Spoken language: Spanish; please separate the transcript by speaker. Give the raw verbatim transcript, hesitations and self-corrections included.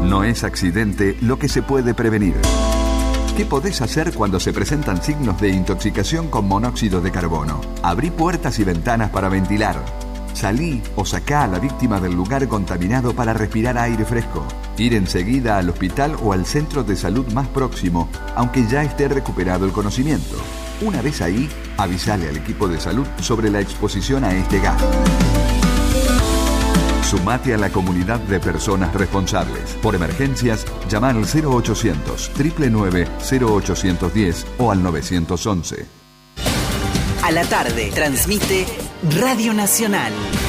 Speaker 1: No es accidente lo que se puede prevenir. ¿Qué podés hacer cuando se presentan signos de intoxicación con monóxido de carbono? Abrí puertas y ventanas para ventilar. Salí o sacá a la víctima del lugar contaminado para respirar aire fresco. Ir enseguida al hospital o al centro de salud más próximo, aunque ya esté recuperado el conocimiento. Una vez ahí, avisale al equipo de salud sobre la exposición a este gas. Sumate a la comunidad de personas responsables. Por emergencias, llama al cero ochocientos, nueve nueve nueve, cero ochocientos diez o al nueve once.
Speaker 2: A la tarde transmite Radio Nacional.